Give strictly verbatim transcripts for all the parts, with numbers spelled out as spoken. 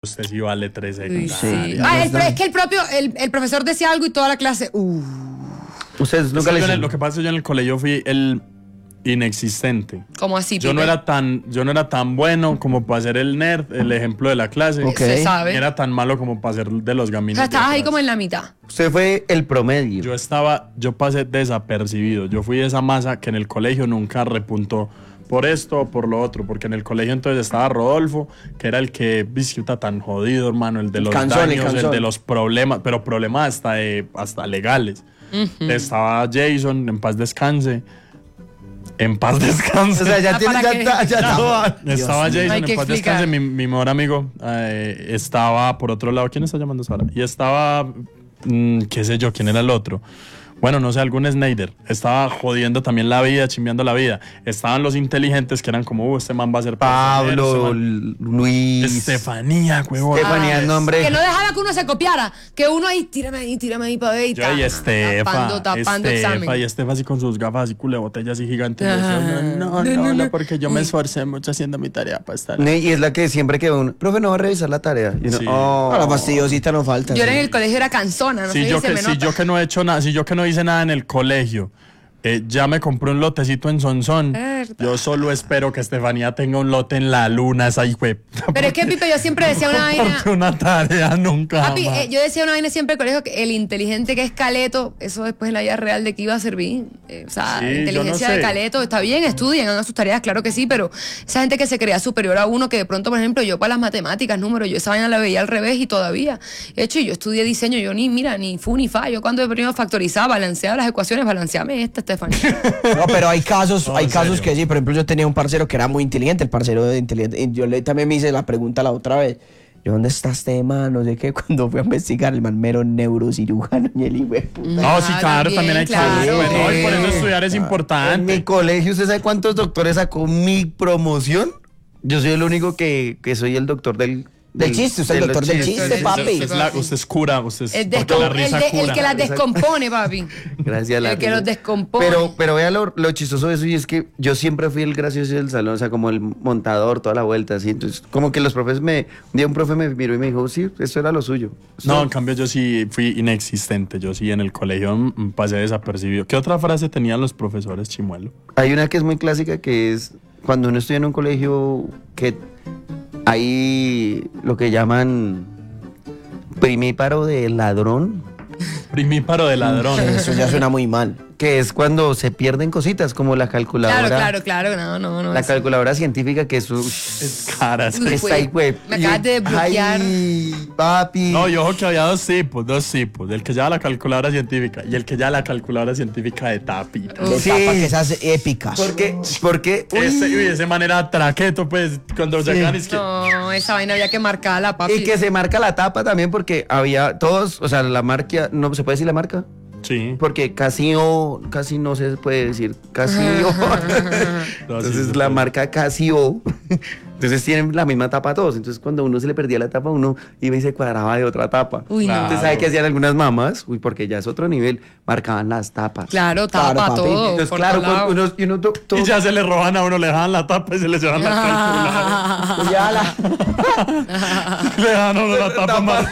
usted sí vale tres secundarios. Sí. Ah, el, es que el propio, el, el profesor decía algo y toda la clase, uh. Ustedes nunca Es que les... yo en el- Lo que pasa es que yo en el colegio fui el inexistente. ¿Cómo así, Yo no Pipe? era tan, yo no era tan bueno como para ser el nerd, el ejemplo de la clase. Ok. Se sabe. Ni era tan malo como para ser de los O gaminos. sea, de estabas ahí atrás. como en la mitad. Usted fue el promedio. Yo estaba, yo pasé desapercibido. Yo fui esa masa que en el colegio nunca repuntó por esto o por lo otro, porque en el colegio entonces estaba Rodolfo, que era el que visita tan jodido, hermano, el de los Canzón, el daños, el, canzón. de los problemas, pero problemas hasta de, hasta legales. Estaba Jason, en paz descanse. En paz descanse. O sea, ya Ah, tiene, ¿para ya qué? está, ya está. Estaba Hay Jason, que en paz explicar. descanse, mi, mi mejor amigo. eh, estaba por otro lado. ¿Quién está llamando ahora? Y estaba, mm, qué sé yo, ¿quién era el otro? Bueno, no sé, algún Snyder. Estaba jodiendo también la vida, chimbeando la vida. Estaban los inteligentes que eran como, uh, este man va a ser Pablo, personero, este man- Luis. Estefanía, huevón. Estefanía, el nombre. Que no dejaba que uno se copiara. Que uno ahí, tírame ahí, tírame ahí para ver y Yo ta- y Estefa, tapando, tapando Estefa, examen. y Estefa así con sus gafas así culebotellas así gigantes. Y yo Ajá. decía, no, no, no, no, porque yo me esforcé mucho haciendo mi tarea para estar. Ne- Y es la que siempre que uno, profe, no va a revisar la tarea. Y uno, Sí. oh. No, la fastidiosita no falta. Yo sí. en el colegio era cansona, no Si sé yo, si se que, me si nota. yo que no he hecho nada, si yo que no hice nada en el colegio, eh, ya me compré un lotecito en Sonsón. Verdad. Yo solo espero que Estefanía tenga un lote en la luna, esa hijo de- Pero es que, Pipe, yo siempre decía una vaina. Porque una tarea nunca. Papi, jamás. eh, yo decía una vaina siempre en el colegio que el inteligente que es caleto, eso después en la vida real de qué iba a servir. Eh, o sea, Sí, yo inteligencia no sé. de caleto, está bien, estudien, hagan sus tareas, claro que sí, pero esa gente que se crea superior a uno, que de pronto, por ejemplo, yo para las matemáticas, números, yo esa vaina la veía al revés y todavía. De hecho, yo estudié diseño, yo ni, mira, ni fu ni fa, yo cuando primero factorizaba, balanceaba las ecuaciones, balanceame esta, Estefanía. No, pero hay casos, No, hay en casos serio. que sí. Por ejemplo, yo tenía un parcero que era muy inteligente, el parcero de inteligente. Y yo le, también me hice la pregunta la otra vez. Yo, ¿dónde está este man? No sé qué. Cuando fui a investigar, el man mero neurocirujano y el hijo de puta. No, sí, Ah, claro, también hay claro. casos. pues, no, y por eso estudiar es En mi importante. colegio, ¿usted sabe cuántos doctores sacó mi promoción? Yo soy el único que, que soy el doctor del... Del chiste, usted es el de los doctor del chistes. chiste, papi. Usted es, la- usted es cura, usted es El, porque descom- la el risa de- el cura. que las descompone, papi. Gracias a la El que risa. los descompone. Pero, pero vea lo, lo chistoso de eso, y es que yo siempre fui el gracioso del salón, o sea, como el montador, toda la vuelta, así. Entonces, como que los profes me... Un día un profe me miró y me dijo, sí, esto era lo suyo. Esto- No, en cambio yo sí fui inexistente. Yo sí en el colegio mm, pasé desapercibido. ¿Qué otra frase tenían los profesores, Chimuelo? Hay una que es muy clásica, que es cuando uno estudia en un colegio que hay lo que llaman primíparo de ladrón, Primíparo de ladrón. Eso ya suena muy mal. que es cuando se pierden cositas como la calculadora. Claro, claro, claro, no, no, no. La eso- calculadora científica, que es... Es caras. Uy, Está ahí, güey. Me acabas de bloquear. Ay, papi. No, y ojo que había dos tipos, dos tipos. El que lleva la calculadora científica y el que lleva la calculadora científica de tapita. De Sí. tapa que esas épicas. Porque, porque, uy, Ese, uy, ese manera traqueto, pues, cuando llegan es que... No, esa vaina había que marcarla, papi. y que se marca la tapa también, porque había todos, o sea, la marca, no se puede decir la marca, Sí. porque Casio, casi no se puede decir Casio. No, sí, Entonces sí, la sí. marca Casio. Entonces tienen la misma tapa todos. Entonces cuando uno se le perdía la tapa, uno iba y se cuadraba de otra tapa. Uy, no. Entonces, ¿sabe qué hacían algunas mamás? Uy, porque ya es otro nivel, marcaban las tapas. Claro, tapa Claro, papi. todo. Entonces, por claro, todos lados. con uno, y uno to- todo- Y ya se le roban a uno, le dejan la tapa y se le llevan la calculadora. Ya la- Le dejan a uno la tapa más.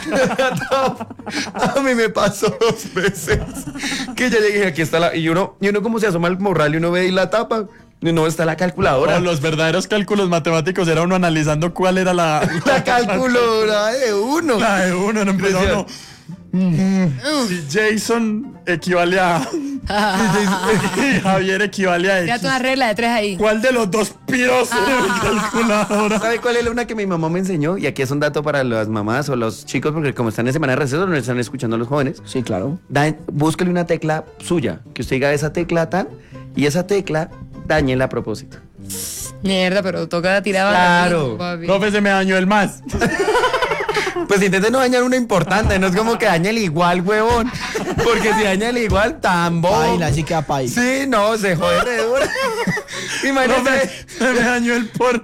A mí me pasó dos veces que ya llegué, aquí está la... Y uno, y uno como se asoma al morral y uno ve ahí la tapa, y no está la calculadora. No, los verdaderos cálculos matemáticos era uno analizando cuál era la... La calculadora de uno. La de uno, no empezó Decía- uno. Mm. Si Jason equivale a... y Javier equivale a Tírate una X. regla de tres ahí. ¿Cuál de los dos piros tiene mi calculadora? ¿Sabe cuál es la una que mi mamá me enseñó? Y aquí es un dato para las mamás o los chicos, porque como están en semana de receso, no están escuchando a los jóvenes. Sí, claro. Da- búsquele una tecla suya, que usted diga esa tecla tan, y esa tecla dañela a propósito. Mierda, pero toca tirar Claro. papi. Profe, se me dañó el más. Pues intente no dañar una importante, no es como que dañe el igual, huevón. Porque si daña el igual, tambo. Paila, así queda paila. Sí, no, se jode re duro. Imagínate. Profe, se me dañó el por...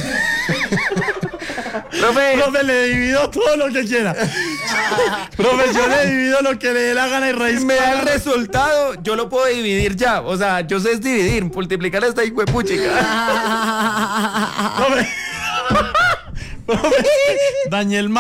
Profe, Profe, le divido todo lo que quiera. Profe, yo le divido lo que le dé la gana y raíz. me da el resultado, yo lo puedo dividir ya. O sea, yo sé es dividir, multiplicar esta hijuepuchica. Profe. Profe, dañé el más.